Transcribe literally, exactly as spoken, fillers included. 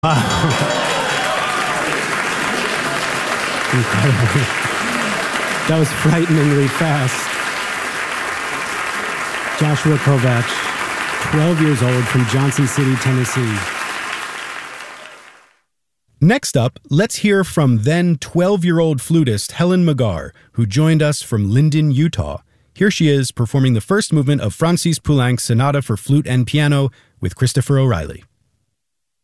Incredible. That was frighteningly fast. Joshua Kovach, twelve years old, from Johnson City, Tennessee. Next up, let's hear from then twelve-year-old flutist Helen Magar, who joined us from Linden, Utah. Here she is performing the first movement of Francis Poulenc's Sonata for Flute and Piano with Christopher O'Reilly.